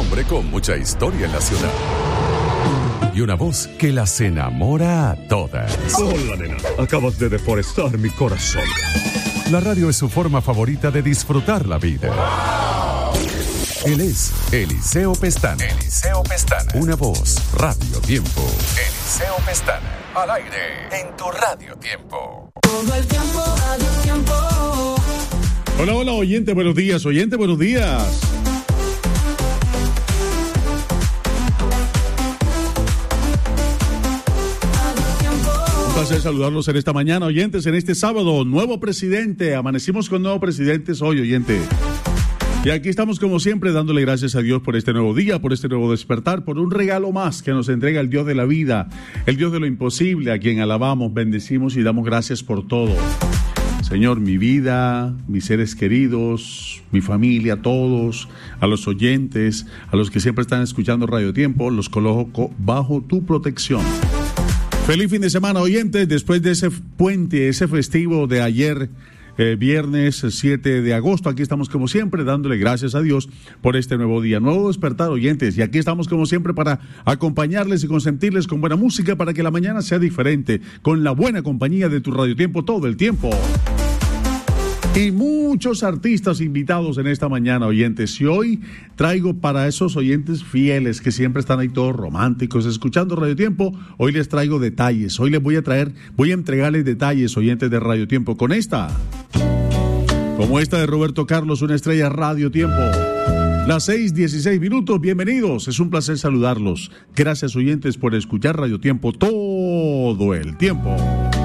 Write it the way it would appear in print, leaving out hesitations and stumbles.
hombre con mucha historia en la ciudad. Y una voz que las enamora a todas. Hola, nena. Acabas de deforestar mi corazón. La radio es su forma favorita de disfrutar la vida. Él es Eliseo Pestana. Eliseo Pestana. Una voz, Radio Tiempo. Eliseo Pestana. Al aire, en tu Radio Tiempo. Todo el tiempo, Radio Tiempo. Hola, hola, oyente, buenos días. Oyente, buenos días. Un placer saludarlos en esta mañana, oyentes, en este sábado. Nuevo presidente. Amanecimos con nuevos presidentes hoy, oyente. Y aquí estamos como siempre dándole gracias a Dios por este nuevo día, por este nuevo despertar, por un regalo más que nos entrega el Dios de la vida, el Dios de lo imposible, a quien alabamos, bendecimos y damos gracias por todo. Señor, mi vida, mis seres queridos, mi familia, todos, a los oyentes, a los que siempre están escuchando Radio Tiempo, los coloco bajo tu protección. Feliz fin de semana, oyentes, después de ese puente, ese festivo de ayer, viernes 7 de agosto. Aquí estamos como siempre dándole gracias a Dios por este nuevo día, nuevo despertar, oyentes, y aquí estamos como siempre para acompañarles y consentirles con buena música para que la mañana sea diferente, con la buena compañía de tu Radio Tiempo todo el tiempo. Y muchos artistas invitados en esta mañana, oyentes. Y hoy traigo para esos oyentes fieles que siempre están ahí todos románticos escuchando Radio Tiempo, hoy les traigo detalles. Hoy les voy a entregarles detalles, oyentes de Radio Tiempo, con esta. Como esta de Roberto Carlos, una estrella Radio Tiempo. Las 6:16 minutos, bienvenidos. Es un placer saludarlos. Gracias, oyentes, por escuchar Radio Tiempo todo el tiempo.